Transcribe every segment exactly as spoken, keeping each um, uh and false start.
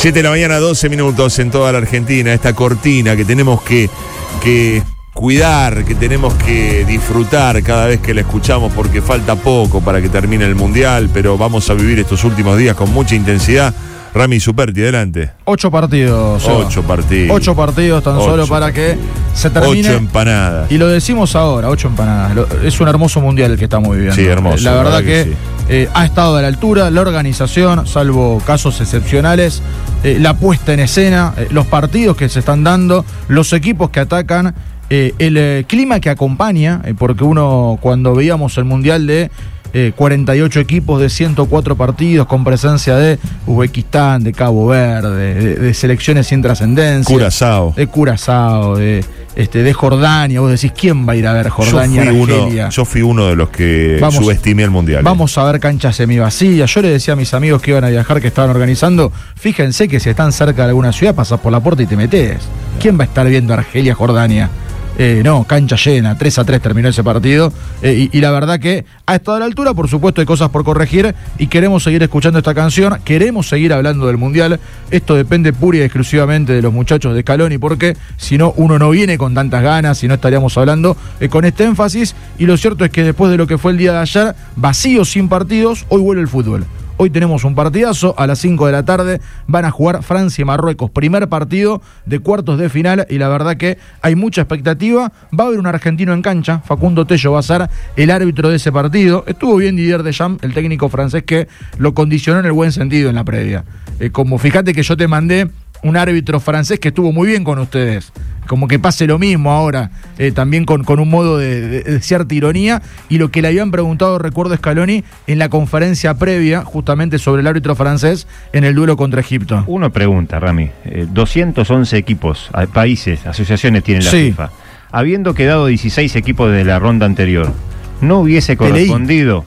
siete de la mañana, doce minutos en toda la Argentina. Esta cortina que tenemos que, que cuidar, que tenemos que disfrutar cada vez que la escuchamos, porque falta poco para que termine el Mundial, pero vamos a vivir estos últimos días con mucha intensidad. Rami Superti, adelante. Ocho partidos. Ocho Seba. partidos. Ocho partidos tan Ocho solo para partidos. que se termine. Ocho empanadas. Y lo decimos ahora, ocho empanadas. Lo, es un hermoso mundial el que estamos viviendo. Sí, hermoso. La verdad, verdad que, que sí. eh, ha estado a la altura la organización, salvo casos excepcionales, eh, la puesta en escena, eh, los partidos que se están dando, los equipos que atacan, eh, el eh, clima que acompaña, eh, porque uno cuando veíamos el mundial de Eh, cuarenta y ocho equipos de ciento cuatro partidos con presencia de Uzbekistán, de Cabo Verde, de, de selecciones sin trascendencia. Curazao. De Curazao, de, este, de Jordania. Vos decís, ¿quién va a ir a ver Jordania, yo fui Argelia? Uno, yo fui uno de los que Vamos, subestimé el Mundial. Vamos a ver canchas semivacías. Yo le decía a mis amigos que iban a viajar, que estaban organizando, fíjense que si están cerca de alguna ciudad, pasás por la puerta y te metés. ¿Quién va a estar viendo Argelia, Jordania? Eh, no, cancha llena, tres a tres terminó ese partido, eh, y, y la verdad que ha estado a la altura. Por supuesto hay cosas por corregir y queremos seguir escuchando esta canción, queremos seguir hablando del Mundial. Esto depende pura y exclusivamente de los muchachos de Scaloni, porque si no, uno no viene con tantas ganas y no estaríamos hablando eh, con este énfasis. Y lo cierto es que después de lo que fue el día de ayer, vacío, sin partidos, hoy vuelve el fútbol. Hoy tenemos un partidazo, a las cinco de la tarde van a jugar Francia y Marruecos, primer partido de cuartos de final, y la verdad que hay mucha expectativa. Va a haber un argentino en cancha, Facundo Tello va a ser el árbitro de ese partido. Estuvo bien Didier Deschamps, el técnico francés, que lo condicionó en el buen sentido en la previa. Eh, como fíjate que yo te mandé un árbitro francés que estuvo muy bien con ustedes. Como que pase lo mismo ahora, eh, también con, con un modo de, de, de cierta ironía. Y lo que le habían preguntado, recuerdo, Scaloni en la conferencia previa, justamente sobre el árbitro francés en el duelo contra Egipto. Uno pregunta, Rami, eh, doscientos once equipos, países, asociaciones tiene la sí. FIFA. Habiendo quedado dieciséis equipos de la ronda anterior, ¿no hubiese correspondido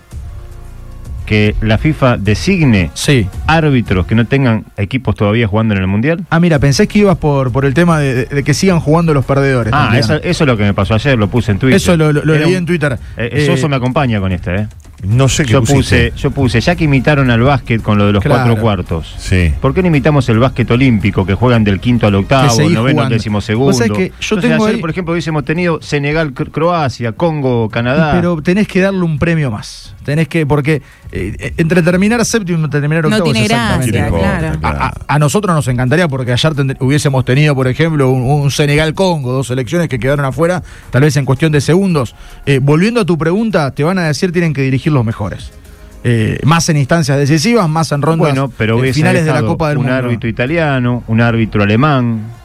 que la FIFA designe sí. árbitros que no tengan equipos todavía jugando en el Mundial? Ah, mira, pensé que ibas por, por el tema de, de, de que sigan jugando los perdedores. Ah, eso, eso es lo que me pasó ayer, lo puse en Twitter. Eso lo, lo, lo leí un, en Twitter. Eh, eh, Soso me acompaña con este, ¿eh? No sé qué yo pusiste. puse, yo puse, ya que imitaron al básquet con lo de los claro. cuatro cuartos, sí. ¿por qué no imitamos el básquet olímpico, que juegan del quinto al octavo, noveno al décimo segundo? O sea que yo Entonces, tengo ayer, ahí... por ejemplo, hubiésemos tenido Senegal, Croacia, Congo, Canadá. Pero tenés que darle un premio más. Tenés que, porque eh, entre terminar séptimo y terminar octavo no tiene es exactamente gracia, igual. claro. A, a, a nosotros nos encantaría, porque ayer ten, hubiésemos tenido, por ejemplo, un, un Senegal-Congo, dos selecciones que quedaron afuera, tal vez en cuestión de segundos. Eh, volviendo a tu pregunta, te van a decir tienen que dirigir los mejores. Eh, más en instancias decisivas, más en rondas bueno, pero eh, finales de la Copa del un Mundo. Un árbitro italiano, un árbitro alemán.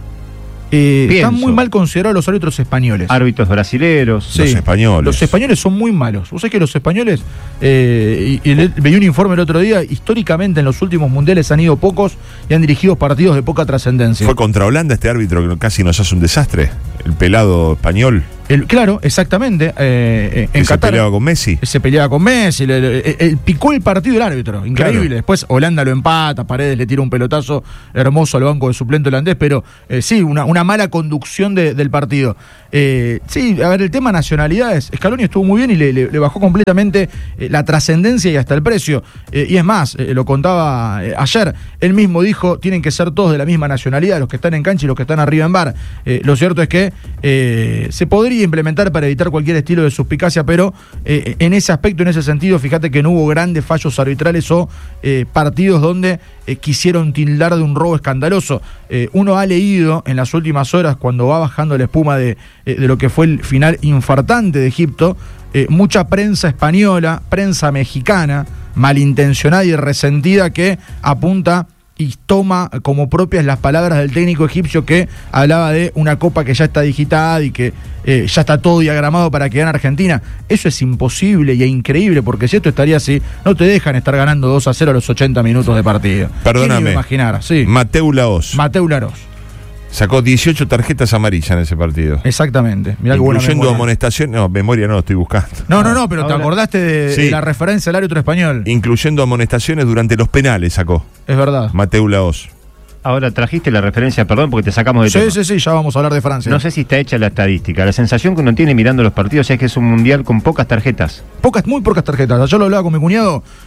Eh, están muy mal considerados los árbitros españoles. Árbitros brasileros. Sí, los españoles. Los españoles son muy malos. Vos sabés que los españoles, eh, y, y le, veí un informe el otro día, históricamente en los últimos mundiales han ido pocos y han dirigido partidos de poca trascendencia. Fue contra Holanda este árbitro que casi nos hace un desastre. El pelado español. El, claro, exactamente. Eh, en que Qatar, se peleaba con Messi. Se peleaba con Messi. Le, le, le, le, picó el partido el árbitro. Increíble. Claro. Después Holanda lo empata. Paredes le tira un pelotazo hermoso al banco de suplente holandés. Pero eh, sí, una, una mala conducción de, del partido. Eh, sí, a ver, el tema nacionalidades. Scaloni estuvo muy bien y le, le, le bajó completamente eh, la trascendencia y hasta el precio. Eh, y es más, eh, lo contaba eh, ayer. Él mismo dijo: tienen que ser todos de la misma nacionalidad, los que están en cancha y los que están arriba en bar. Eh, lo cierto es que eh, se podría implementar para evitar cualquier estilo de suspicacia, pero eh, en ese aspecto, en ese sentido, fíjate que no hubo grandes fallos arbitrales o eh, partidos donde eh, quisieron tildar de un robo escandaloso. Eh, uno ha leído en las últimas horas, cuando va bajando la espuma de, eh, de lo que fue el final infartante de Egipto, eh, mucha prensa española, prensa mexicana, malintencionada y resentida, que apunta y toma como propias las palabras del técnico egipcio, que hablaba de una copa que ya está digitada y que eh, ya está todo diagramado para que gane Argentina. Eso es imposible y es increíble, porque si esto estaría así, no te dejan estar ganando dos a cero a los ochenta minutos de partido. Perdóname. Imaginar, sí. Mateu Laoz. Mateu Laoz. Sacó dieciocho tarjetas amarillas en ese partido. Exactamente. Mirá, incluyendo amonestaciones. No, memoria no, estoy buscando. No, no, no, pero ahora, te acordaste de, sí. de la referencia al árbitro español. Incluyendo amonestaciones durante los penales sacó. Es verdad. Mateu Laoz. Ahora trajiste la referencia, perdón, porque te sacamos de sí, tema. Sí, sí, sí, ya vamos a hablar de Francia. No sé si está hecha la estadística. La sensación que uno tiene mirando los partidos es que es un mundial con pocas tarjetas. Pocas, muy pocas tarjetas. Yo lo hablaba con mi cuñado.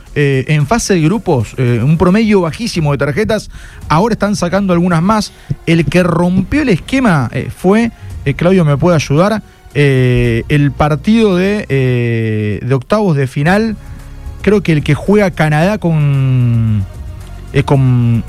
eh, en fase de grupos, eh, un promedio bajísimo de tarjetas, ahora están sacando algunas más. El que rompió el esquema eh, fue, eh, Claudio me puede ayudar, eh, el partido de, eh, de octavos de final, creo que el que juega Canadá con... Eh, con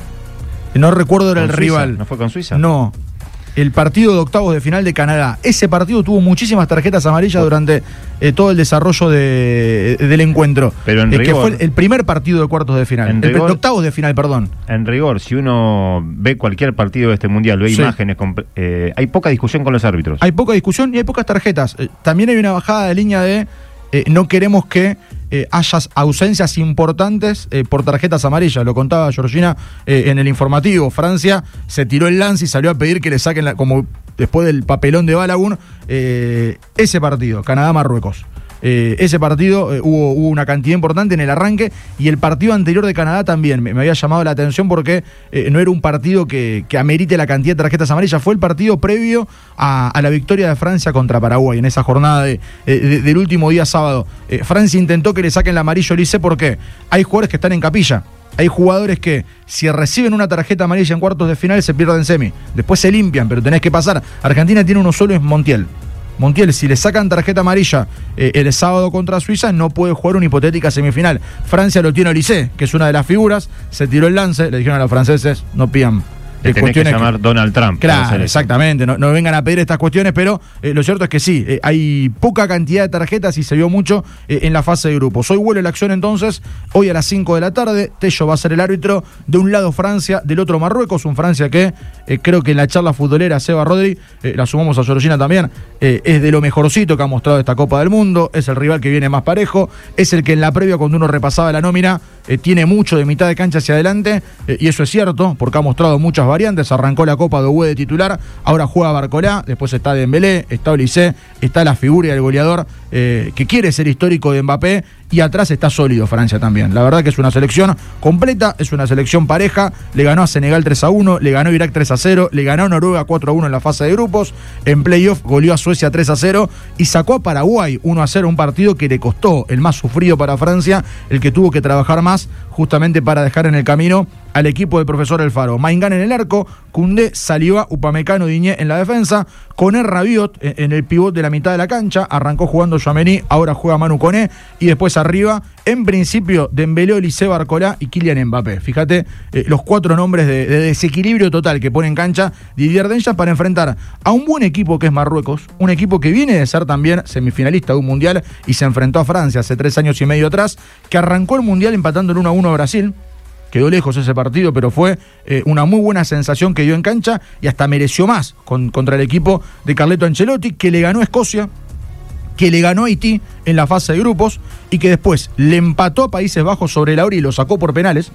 no recuerdo era el Suiza, rival. ¿No fue con Suiza? No. El partido de octavos de final de Canadá. Ese partido tuvo muchísimas tarjetas amarillas durante eh, todo el desarrollo de, del encuentro. Pero en eh, rigor, que fue el, el primer partido de cuartos de final. En el, rigor, de octavos de final, perdón. En rigor, si uno ve cualquier partido de este mundial, ve Sí. imágenes, eh, hay poca discusión con los árbitros. Hay poca discusión y hay pocas tarjetas. Eh, también hay una bajada de línea de eh, no queremos que eh, haya ausencias importantes eh, por tarjetas amarillas. Lo contaba Georgina eh, en el informativo. Francia se tiró el lance y salió a pedir que le saquen, la, como después del papelón de Balagun, eh, ese partido, Canadá-Marruecos. Eh, ese partido eh, hubo, hubo una cantidad importante en el arranque y el partido anterior de Canadá también me, me había llamado la atención porque eh, no era un partido que, que amerite la cantidad de tarjetas amarillas, fue el partido previo a, a la victoria de Francia contra Paraguay en esa jornada de, de, del último día sábado. Eh, Francia intentó que le saquen el amarillo Olise porque hay jugadores que están en capilla. Hay jugadores que si reciben una tarjeta amarilla en cuartos de final se pierden semi, después se limpian, pero tenés que pasar. Argentina tiene uno solo, es Montiel. Montiel, si le sacan tarjeta amarilla eh, el sábado contra Suiza, no puede jugar una hipotética semifinal. Francia lo tiene Olise, que es una de las figuras, se tiró el lance, le dijeron a los franceses, no pidan. Le tenés que llamar que, Donald Trump. Claro, exactamente, no, no vengan a pedir estas cuestiones, pero eh, lo cierto es que sí, eh, hay poca cantidad de tarjetas y se vio mucho eh, en la fase de grupos. Hoy vuelve la acción entonces, hoy a las cinco de la tarde, Tello va a ser el árbitro, de un lado Francia, del otro Marruecos, un Francia que eh, creo que en la charla futbolera Seba Rodri, eh, la sumamos a Georgina también, eh, es de lo mejorcito que ha mostrado esta Copa del Mundo, es el rival que viene más parejo, es el que en la previa cuando uno repasaba la nómina, eh, tiene mucho de mitad de cancha hacia adelante, eh, y eso es cierto, porque ha mostrado muchas variantes. Arrancó la Copa de Ué de titular, ahora juega Barcolá, después está Dembélé, está Olise, está la figura y el goleador eh, que quiere ser histórico de Mbappé, y atrás está sólido Francia también. La verdad que es una selección completa, es una selección pareja, le ganó a Senegal tres a uno, le ganó a Irak tres a cero, le ganó a Noruega cuatro a uno en la fase de grupos, en playoff goleó a Suecia tres a cero y sacó a Paraguay uno a cero, un partido que le costó, el más sufrido para Francia, el que tuvo que trabajar más justamente para dejar en el camino al equipo del profesor Alfaro. Maingán en el arco, Koundé, Saliba, Upamecano, Diñé en la defensa, Koné, Rabiot en el pivot de la mitad de la cancha, arrancó jugando Tchouaméni, ahora juega Manu Koné, y después arriba, en principio, Dembélé, Olise, Barcolá y Kylian Mbappé. Fíjate eh, los cuatro nombres de, de desequilibrio total que pone en cancha Didier Deschamps para enfrentar a un buen equipo que es Marruecos, un equipo que viene de ser también semifinalista de un mundial y se enfrentó a Francia hace tres años y medio atrás, que arrancó el mundial empatando el uno a uno a Brasil. Quedó lejos ese partido, pero fue eh, una muy buena sensación que dio en cancha y hasta mereció más con, contra el equipo de Carleto Ancelotti, que le ganó a Escocia, que le ganó a Haití en la fase de grupos y que después le empató a Países Bajos sobre la hora y lo sacó por penales.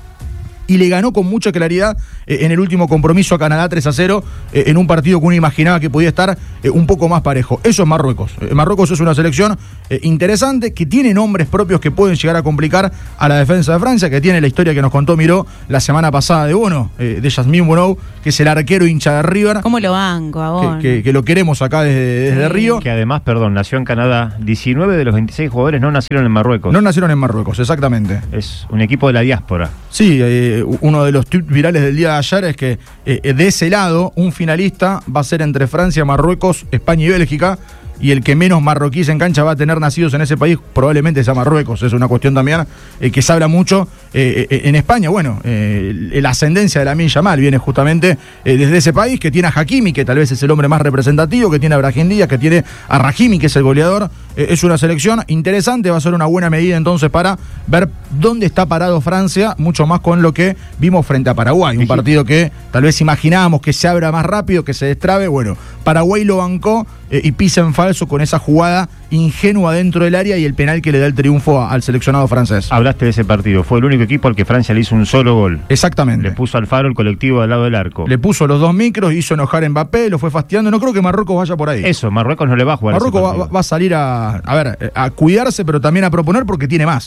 Y le ganó con mucha claridad eh, en el último compromiso a Canadá tres a cero, eh, en un partido que uno imaginaba que podía estar eh, un poco más parejo. Eso es Marruecos. Eh, Marruecos es una selección eh, interesante, que tiene nombres propios que pueden llegar a complicar a la defensa de Francia, que tiene la historia que nos contó Miró la semana pasada de Bono, eh, de Yasmine Bono, que es el arquero hincha de River. ¿Cómo lo banco a Bono? Que, que, que lo queremos acá desde, desde sí. Río. Que además, perdón, nació en Canadá. diecinueve de los veintiséis jugadores no nacieron en Marruecos. No nacieron en Marruecos, exactamente. Es un equipo de la diáspora. Sí, eh, uno de los tweets virales del día de ayer es que eh, de ese lado un finalista va a ser entre Francia, Marruecos, España y Bélgica, y el que menos marroquíes en cancha va a tener nacidos en ese país probablemente sea Marruecos. Es una cuestión también eh, que se habla mucho eh, eh, en España. Bueno, eh, la ascendencia de Lamine Yamal viene justamente eh, desde ese país, que tiene a Hakimi, que tal vez es el hombre más representativo, que tiene a Brahim Díaz, que tiene a Rahimi, que es el goleador. Eh, es una selección interesante, va a ser una buena medida entonces para ver dónde está parado Francia, mucho más con lo que vimos frente a Paraguay, un partido que tal vez imaginábamos que se abra más rápido, que se destrabe. Bueno, Paraguay lo bancó eh, y pisa en falso con esa jugada ingenua dentro del área y el penal que le da el triunfo a, al seleccionado francés. Hablaste de ese partido, fue el único equipo al que Francia le hizo un solo gol. Exactamente. Le puso al Faro el colectivo al lado del arco. Le puso los dos micros, hizo enojar a Mbappé, lo fue fastidiando. No creo que Marruecos vaya por ahí. Eso, Marruecos no le va a jugar. Marruecos va, va a salir a, a ver, a cuidarse, pero también a proponer porque tiene más.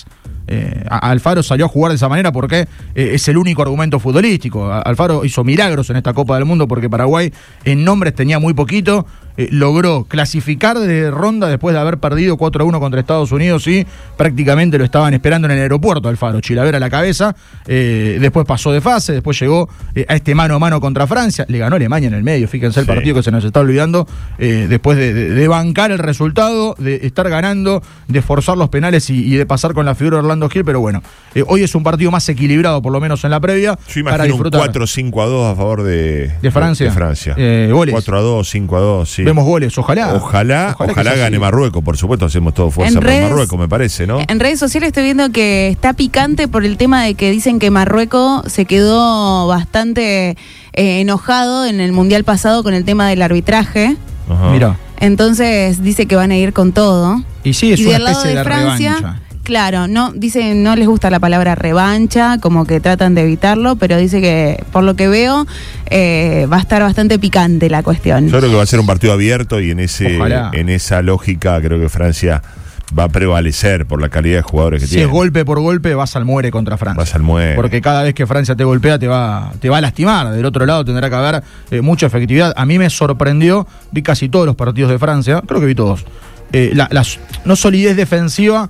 Eh, Alfaro salió a jugar de esa manera porque eh, es el único argumento futbolístico. Alfaro hizo milagros en esta Copa del Mundo porque Paraguay en nombres tenía muy poquito. Eh, logró clasificar de ronda después de haber perdido cuatro a uno contra Estados Unidos y prácticamente lo estaban esperando en el aeropuerto Alfaro, Chilavera a la cabeza. Eh, después pasó de fase, después llegó eh, a este mano a mano contra Francia, le ganó Alemania en el medio, fíjense el sí. partido que se nos está olvidando, eh, después de, de, de bancar el resultado, de estar ganando, de forzar los penales y, y de pasar con la figura de Orlando Gil, pero bueno, eh, hoy es un partido más equilibrado, por lo menos en la previa. Yo imagino un cuatro cinco a dos a favor de, de Francia. De Francia. Eh, goles. cuatro a dos, cinco a dos, sí. Vemos goles, ojalá. Ojalá, ojalá, ojalá gane Marruecos, por supuesto, hacemos todo fuerza por Marruecos, me parece, ¿no? En redes sociales estoy viendo que está picante por el tema de que dicen que Marruecos se quedó bastante eh, enojado en el Mundial pasado con el tema del arbitraje. Ajá. Mira. Entonces dice que van a ir con todo. Y sí, es y una del lado especie de, de Francia, revancha. Claro, no, dice, no les gusta la palabra revancha, como que tratan de evitarlo, pero dice que, por lo que veo, eh, va a estar bastante picante la cuestión. Yo creo que va a ser un partido abierto y en ese, en esa lógica creo que Francia va a prevalecer por la calidad de jugadores que si tiene. Si es golpe por golpe, vas al muere contra Francia. Vas al muere. Porque cada vez que Francia te golpea te va, te va a lastimar. Del otro lado tendrá que haber eh, mucha efectividad. A mí me sorprendió, vi casi todos los partidos de Francia, creo que vi todos. Eh, la, la no solidez defensiva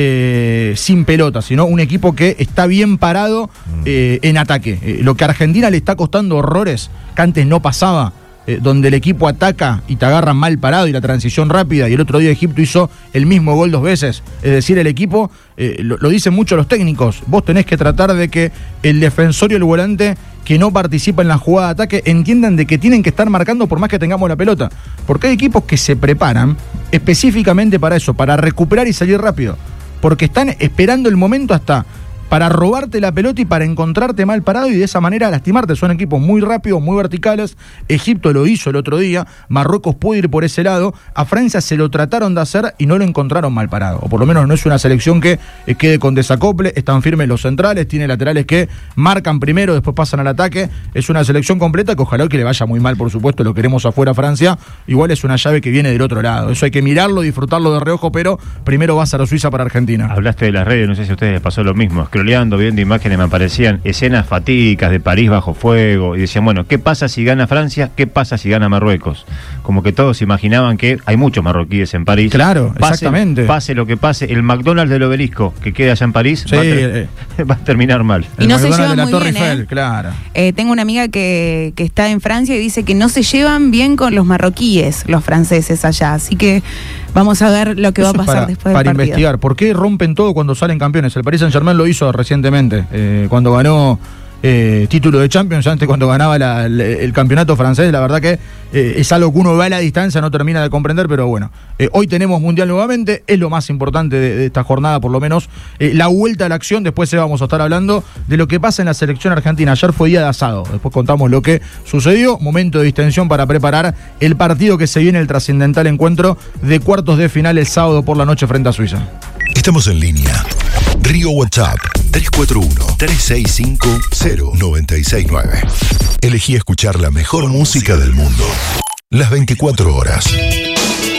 eh, sin pelota, sino un equipo que está bien parado eh, en ataque. Eh, lo que a Argentina le está costando horrores, que antes no pasaba, eh, donde el equipo ataca y te agarran mal parado y la transición rápida, y el otro día Egipto hizo el mismo gol dos veces. Es decir, el equipo, eh, lo, lo dicen mucho los técnicos, vos tenés que tratar de que el defensor y el volante que no participa en la jugada de ataque entiendan de que tienen que estar marcando por más que tengamos la pelota. Porque hay equipos que se preparan específicamente para eso, para recuperar y salir rápido. Porque están esperando el momento hasta para robarte la pelota y para encontrarte mal parado y de esa manera lastimarte. Son equipos muy rápidos, muy verticales. Egipto lo hizo el otro día, Marruecos puede ir por ese lado. A Francia se lo trataron de hacer y no lo encontraron mal parado. O por lo menos no es una selección que eh, quede con desacople. Están firmes los centrales, tiene laterales que marcan primero, después pasan al ataque. Es una selección completa que ojalá que le vaya muy mal, por supuesto, lo queremos afuera a Francia. Igual es una llave que viene del otro lado. Eso hay que mirarlo, disfrutarlo de reojo, pero primero va a ser Suiza para Argentina. Hablaste de las redes, no sé si a ustedes les pasó lo mismo. Scrolleando, viendo imágenes, me aparecían escenas fatídicas de París bajo fuego y decían, bueno, ¿qué pasa si gana Francia? ¿Qué pasa si gana Marruecos? Como que todos imaginaban que hay muchos marroquíes en París. Claro, pase, exactamente. Pase lo que pase, el McDonald's del Obelisco que queda allá en París sí, va, a ter- eh. va a terminar mal. Y no se llevan de la muy Torre bien, Eiffel, ¿eh? Claro. Eh, tengo una amiga que, que está en Francia y dice que no se llevan bien con los marroquíes, los franceses allá. Así que vamos a ver lo que Eso va a pasar para, después del para partido. investigar, ¿por qué rompen todo cuando salen campeones? El Paris Saint-Germain lo hizo recientemente, eh, cuando ganó eh, título de Champions, antes cuando ganaba la, el, el campeonato francés. La verdad que eh, es algo que uno ve a la distancia, no termina de comprender, pero bueno, eh, hoy tenemos Mundial nuevamente, es lo más importante de, de esta jornada, por lo menos eh, la vuelta a la acción. Después eh, vamos a estar hablando de lo que pasa en la selección argentina. Ayer fue día de asado, después contamos lo que sucedió, momento de distensión para preparar el partido que se viene, el trascendental encuentro de cuartos de final el sábado por la noche frente a Suiza. Estamos en línea. Río WhatsApp tres cuatro uno, tres seis cinco, cero nueve seis nueve. Elegí escuchar la mejor música del mundo las veinticuatro horas.